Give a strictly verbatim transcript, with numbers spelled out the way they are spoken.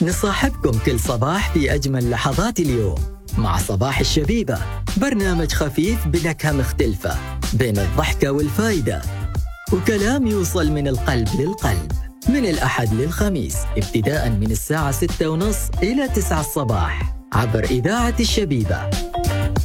نصاحبكم كل صباح في أجمل لحظات اليوم مع صباح الشبيبة، برنامج خفيف بنكهة مختلفة بين الضحكة والفايدة، وكلام يوصل من القلب للقلب، من الأحد للخميس ابتداء من الساعة ستة ونص إلى تسعة الصباح عبر إذاعة الشبيبة.